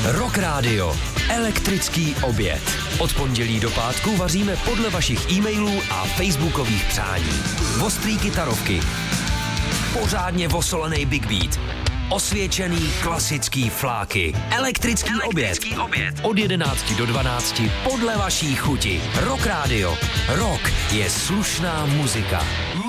Rock Radio. Elektrický oběd. Od pondělí do pátku vaříme podle vašich e-mailů a facebookových přání. Ostrý kytarovky. Pořádně vosolený big beat. Osvědčený klasický fláky. Elektrický oběd. Od 11 do 12 podle vaší chuti. Rock Radio. Rock je slušná muzika.